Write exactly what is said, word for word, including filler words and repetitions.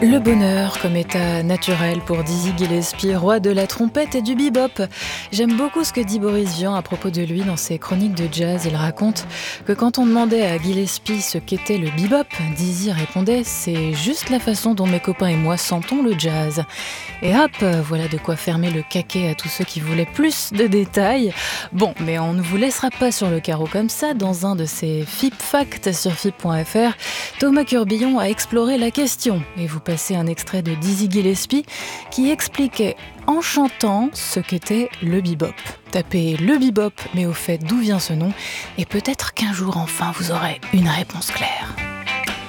Le bonheur comme état naturel pour Dizzy Gillespie, roi de la trompette et du bebop. J'aime beaucoup ce que dit Boris Vian à propos de lui dans ses chroniques de jazz. Il raconte que quand on demandait à Gillespie ce qu'était le bebop, Dizzy répondait « c'est juste la façon dont mes copains et moi sentons le jazz ». Et hop, voilà de quoi fermer le caquet à tous ceux qui voulaient plus de détails. Bon, mais on ne vous laissera pas sur le carreau comme ça. Dans un de ses F I P Facts sur F I P point F R, Thomas Curbillon a exploré la question et vous passez un extrait de Dizzy Gillespie qui expliquait en chantant ce qu'était le bebop. Tapez le bebop, mais au fait d'où vient ce nom, et peut-être qu'un jour enfin vous aurez une réponse claire.